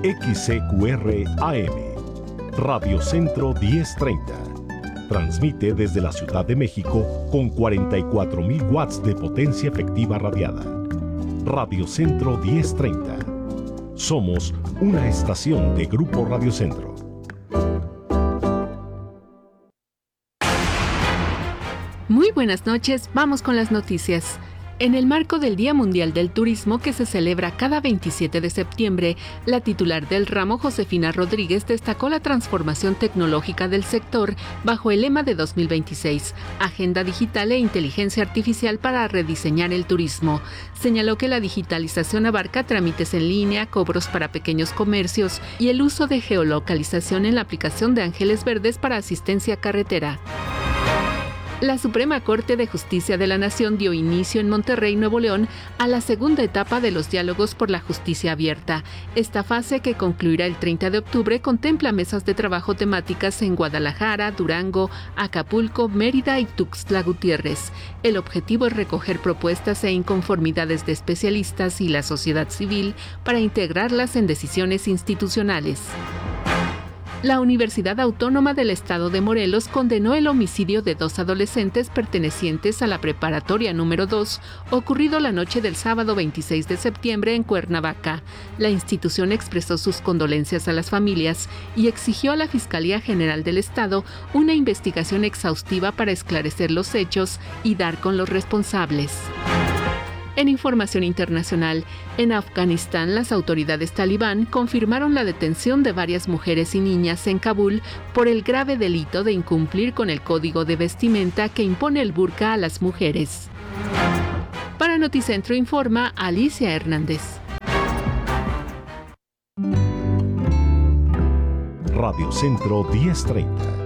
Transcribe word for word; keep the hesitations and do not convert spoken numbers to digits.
X C Q R A M, Radio Centro diez treinta. Transmite desde la Ciudad de México con cuarenta y cuatro mil watts de potencia efectiva radiada. Radio Centro diez treinta. Somos una estación de Grupo Radio Centro. Muy buenas noches, vamos con las noticias. En el marco del Día Mundial del Turismo, que se celebra cada veintisiete de septiembre, la titular del ramo, Josefina Rodríguez, destacó la transformación tecnológica del sector bajo el lema de dos mil veintiséis, Agenda Digital e Inteligencia Artificial para rediseñar el turismo. Señaló que la digitalización abarca trámites en línea, cobros para pequeños comercios y el uso de geolocalización en la aplicación de Ángeles Verdes para asistencia carretera. La Suprema Corte de Justicia de la Nación dio inicio en Monterrey, Nuevo León, a la segunda etapa de los diálogos por la justicia abierta. Esta fase, que concluirá el treinta de octubre, contempla mesas de trabajo temáticas en Guadalajara, Durango, Acapulco, Mérida y Tuxtla Gutiérrez. El objetivo es recoger propuestas e inconformidades de especialistas y la sociedad civil para integrarlas en decisiones institucionales. La Universidad Autónoma del Estado de Morelos condenó el homicidio de dos adolescentes pertenecientes a la preparatoria número dos, ocurrido la noche del sábado veintiséis de septiembre en Cuernavaca. La institución expresó sus condolencias a las familias y exigió a la Fiscalía General del Estado una investigación exhaustiva para esclarecer los hechos y dar con los responsables. En información internacional, en Afganistán, las autoridades talibán confirmaron la detención de varias mujeres y niñas en Kabul por el grave delito de incumplir con el código de vestimenta que impone el burka a las mujeres. Para Noticentro informa Alicia Hernández. Radio Centro diez treinta.